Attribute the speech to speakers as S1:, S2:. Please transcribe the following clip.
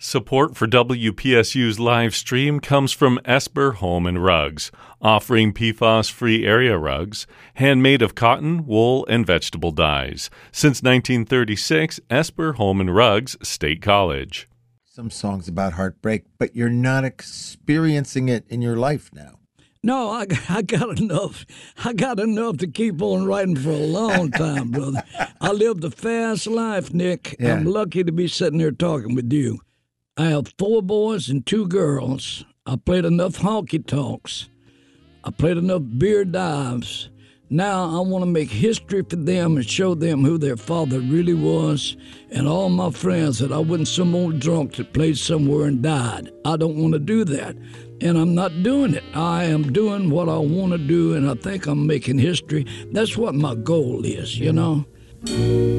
S1: Support for WPSU's live stream comes from Esper Home and Rugs, offering PFAS-free area rugs, handmade of cotton, wool, and vegetable dyes. Since 1936, Esper Home and Rugs, State College.
S2: Some songs about heartbreak, but you're not experiencing it in your life now.
S3: No, I got enough. I got enough to keep on writing for a long time, brother. I lived a fast life, Nick.
S2: Yeah.
S3: I'm lucky to be sitting here talking with you. I have 4 boys and 2 girls. I played enough honky tonks. I played enough beer dives. Now I want to make history for them and show them who their father really was, and all my friends that I wasn't some old drunk that played somewhere and died. I don't want to do that, and I'm not doing it. I am doing what I want to do, and I think I'm making history. That's what my goal is, you know.